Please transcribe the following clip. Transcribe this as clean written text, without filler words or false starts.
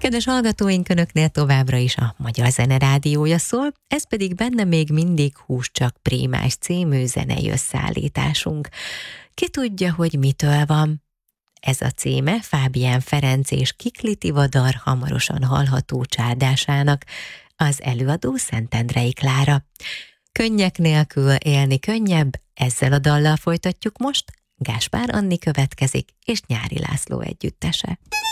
Kedves hallgatóink, önöknél továbbra is a Magyar Zene Rádiója szól, ez pedig benne még mindig Hús csak Prémás című zenei összeállításunk. Ki tudja, hogy mitől van? Ez a címe Fábián Ferenc és Kikli Tivadar hamarosan hallható csádásának, az előadó Szentendrei Klára. Könnyek nélkül élni könnyebb, ezzel a dallal folytatjuk most, Gáspár Anni következik, és Nyári László együttese.